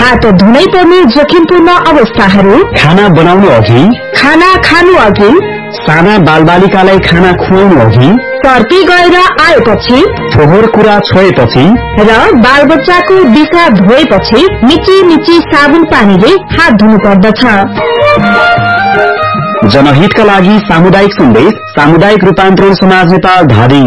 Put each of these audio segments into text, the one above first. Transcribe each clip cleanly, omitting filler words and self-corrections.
हात धुनै पर्ने जोखिमपूर्ण अवस्थाहरू, खाना बनाउनु अघि, खाना खानु अघि, साना बालबालिकालाई खाना खुवाउनु अघि, सर्ती गएर आएपछि, फोहोर कुरा छोएपछि र बालबच्चाको दिशा धोएपछि मिची साबुन पानीले हात धुनु पर्दछ। जनहितका लागि सामुदायिक सन्देश, सामुदायिक रूपान्तरण समाज नेपाल धादिङ।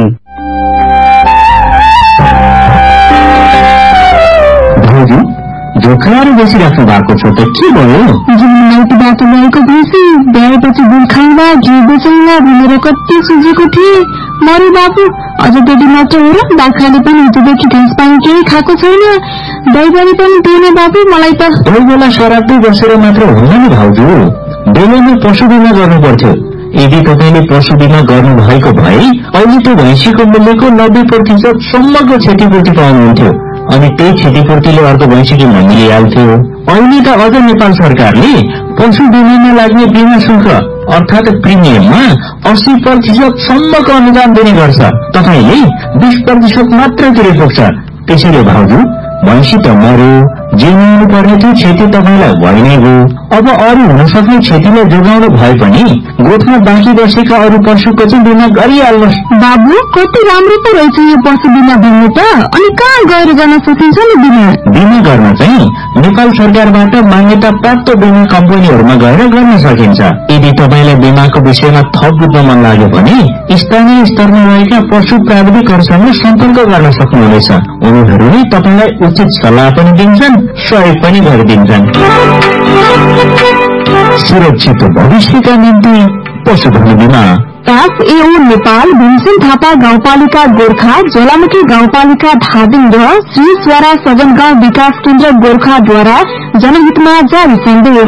भाउजू धोकाएर बसिराख्नु भएको छ त के भयो? माइती बाटो गएको भैँसी ब्याएपछि दुध खाउँदा घिउ बेचाउँदा भनेर कति सोचेको थिएँ। मरे बाबु अझ त्यति मात्र हो र? बाख्राले पनि हिजोदेखि घाँस पानी केही खाएको छैन, दैवले पनि दिएन बाबु मलाई त। कोही बेला शराबी बसेर मात्र हुँदैन नि भाउजू, बेलामा पशु बिमा गर्नु पर्थ्यो। यदि तपाईँले पशु बिमा गर्नु भएको भए अहिले त्यो भैँसीको मूल्यको 90% सम्मको क्षतिपूर्ति पाउनुहुन्थ्यो अनि त्यही क्षतिपूर्तिले अर्को भैँसी भनिहाल्थ्यो। अहिले त अझ नेपाल सरकारले पशु बिमामा लाग्ने बिमा शुल्क अर्थात प्रिमियममा 80% सम्मको अनुदान दिने गर्छ। तपाईँले 20% मात्र तिरे पुग्छ। त्यसैले भाउजू भैँसी त मर्यो, जिउनु पर्ने त्यो क्षति तपाईँलाई भइ नै गयो। अब अरू हुन सक्ने क्षतिलाई जोगाउनु भए पनि गोठमा बाँकी बसेका अरू पशुको चाहिँ बिमा गरिहाल्नुहोस्। बाबु कति राम्रो पो रहेछ यो पशु बिमा भन्ने त। अनि कहाँ गएर गर्न सकिन्छ नि बिमा? बिमा गर्न चाहिँ नेपाल सरकारबाट मान्यता प्राप्त बिमा कम्पनीहरूमा गएर गर्न सकिन्छ। यदि तपाईँलाई बिमाको विषयमा थप बुझ्न मन लाग्यो भने स्थानीय स्तरमा रहेका पशु प्राविधिकहरूसँग सम्पर्क गर्न सक्नुहुनेछ। उनीहरूले तपाईँलाई उचित सल्लाह पनि दिन्छन्, सहयोग पनि गरिदिन्छन्। सुरक्षित भविष्यका निम्ति पशुधन बिमा। एफएओ नेपाल, भीमसेन थापा गाउँपालिका गोर्खा, ज्वालामुखी गाउँपालिका धादिङ र श्री स्वरा सदन गाउँ विकास केन्द्र गोर्खाद्वारा जनहितमा जारी सन्देश।